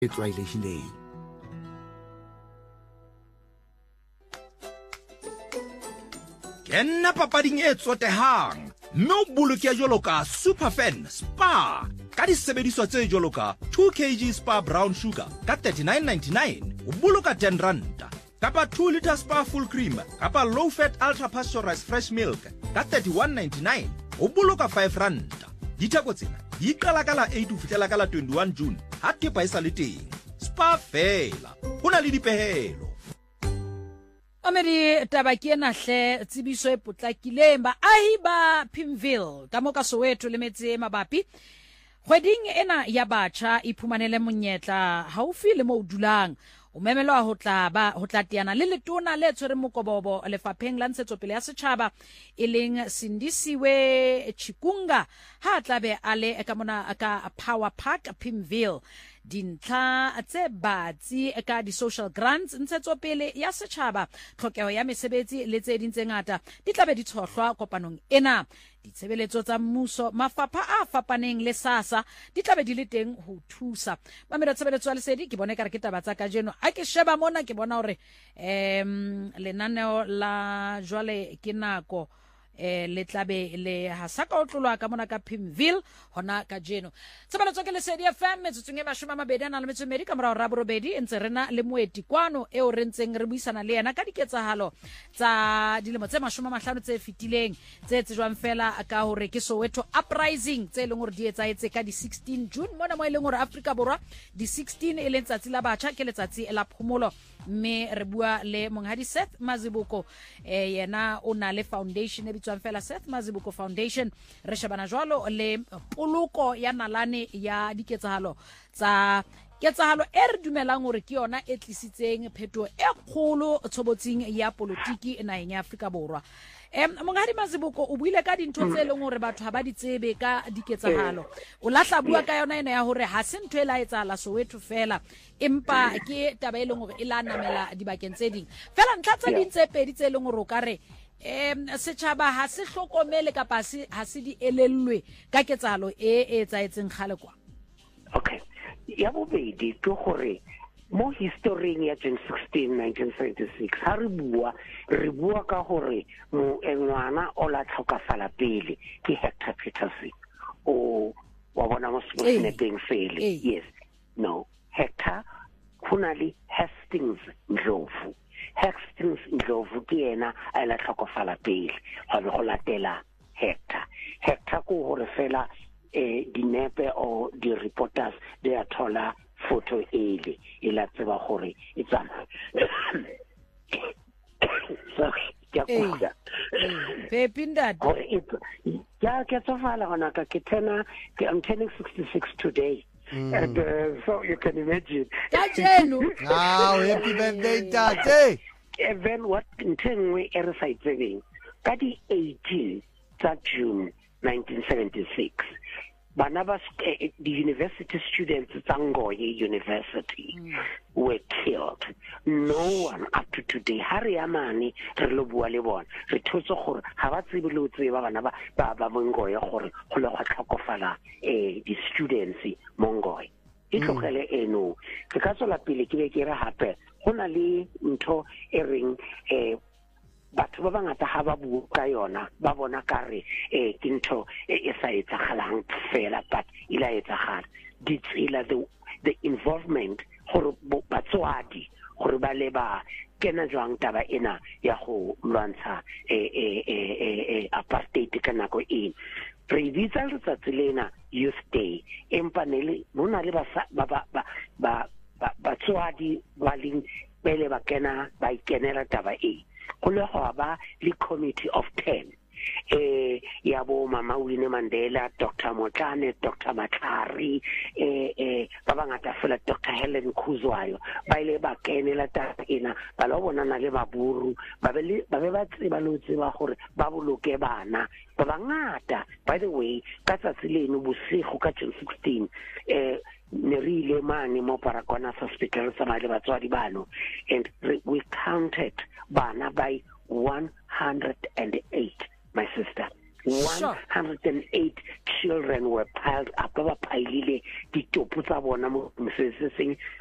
e tlwaelegileng. Ke nna papading e tsotehang, mme o bolokeya jwalo ka Superfan Spa ka disebediswa tse jwalo ka 2 kg Spa Brown Sugar ka 39.99 o boloka 10 ranta, kapa 2 liter Spa Full Cream kapa Low Fat Ultra Pasteurized Fresh Milk ka 31.99 o boloka 5 ranta. Ditheko tsena di qala ka la 8 ho fihlela ka la 21 June ha thepa e sa le teng. Spa fela, ho na le dipehelo. Amedi taba ke ena hle tsebiso e potlakileng baahi ba Pimville ka mo ka Soweto le metse mabapi kgweding ena ya batjha iphumanele monyetla haufi le mo dulang o memelwa ho tla teana le letona le tshwere mokobobo lefapheng la ntshetsopele ya setjhaba e leng Sindisiwe Chikunga ha tlabe a le ka mona ka Power Park Pimville. Dintlha tse batsi ka di-social grants ntshetsopele ya setjhaba tlhokeho ya mesebetsi le tse ding tse ngata di tlabe di tshohlwa kopanong ena. Ditshebeletso tsa mmuso mafapha a fapaneng le SASSA di tlabe di le teng ho thusa. Mamela tshebeletso ya lesedi ke bone ka re ke taba tsa kajeno a ke sheba mona ke bona hore lenaneo la jwale ke nako le tlabe le hasaka o tlolwa ka mona ka Pimville hona ka jeno. Tshebeletso ke lesedi FM metsotsong e 22 ka morao ra borobedi ntse rena le moeti kwano eo re ntseng re buisana le yena ka diketsahalo tsa dilemo tse 50 tse fitileng tse tsejwang fela ka hore ke Soweto Uprising tse leng hore di etsaetse ka di 16 June mona mo e leng hore Afrika Borwa di 16 e leng tsatsi la batjha ke letsatsi la phomolo. Mme re bua le monghadi Seth Mazibuko yena o na le foundation e bitswang fela Seth Mazibuko Foundation. Re shebana jwalo le poloko ya nalane ya diketsahalo tsa ketsahalo e re dumelang hore ke yona e tlisitseng phetho e kgolo tshobotsing ya politiki naheng ya Afrika Borwa. Monghadi Mazibuko o buile ka dintho tse leng hore batho ha ba di tsebe ka diketsahalo. O lahla bua ka yona ena ya hore ha se ntho e la etsahala Soweto fela empa ke taba e leng hore e la namela dibakeng tse ding. Fela ntlha tse ding tse pedi tse leng hore o ka re setjhaba ha se hlokomele kapa ha se di elellwe ka ketsahalo e etsaetseng khale kwa. Okay. Ya bobedi ke gore mo historing ya June 16 1976 ha re bua ka gore ngwana o la tlhokafala pele ke Hector Peterson o wa bona mo snapeng fele. Yes, no, Hector kunali Hastings Ndlovu ke yena a la tlhokafala pele ga go latela Hector ko gore fela dinepe o di reporters they are thola photo ele ila tseba gore e tsama sorry ya kuda Pepinda gore ya ke tsofala gona ka I'm turning 66 today. And so you can imagine. Happy birthday, Tate. And then what intengwe e re sa itsebeng ka di 18 tsa June 1976 bana ba the university students at Ngoye University were killed. No one up to today hari amani re lo bua le bona re thotse gore ha ba tsebe le tseba bana ba Ngoye gore go le go tlhokofala the students Ngoye e tlogele eno ke ka tsola pele ke be ke re hape gona le ntho e reng batho ba bangata ha ba bua ka yona ba bona kare ke ntho e sa etsagalang fela but ila etsagala ditsela the involvement gore batswadi gore ba le ba kena jwang taba ena ya go lwantsha apartheid ka nako e re ditsa letsatsi lena youth day empa nele bona le ba batswadi ba leng pele ba kena ba ikenela taba e go le ba le committee of 10 ya bo Mama Winnie Mandela, Dr. Motlane, Dr. Matlari ba bangata fela Dr. Helen Khuzwayo ba ile ba kenela taba ena ba lo bonana le baburu ba be ba tseba lo tseba gore ba boloke bana ba bangata. By the way ka tsatsi leno bosigo ka June 16 nerile mane mo Parakwana hospital sa male batswadi bano and we counted bana by 108 my sister 108 children were piled up. Ba ba pilile ditopo tsa bona mo meseseng